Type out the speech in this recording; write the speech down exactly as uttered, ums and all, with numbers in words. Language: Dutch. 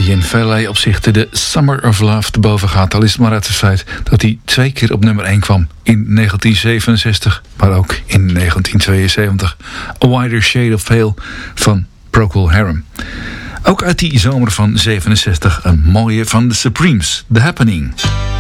die in vele opzichten de Summer of Love te boven gaat. Al is het maar uit het feit dat hij twee keer op nummer één kwam. In negentien zevenenzestig, maar ook in negentien tweeënzeventig. A Wider Shade of Pale van Procol Harum. Ook uit die zomer van zevenenzestig een mooie van The Supremes, The Happening.